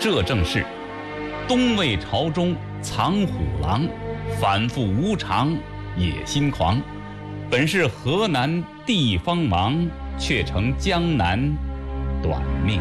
这正是东魏朝中藏虎狼，反复无常野心狂。本是河南地方忙，却成江南短命。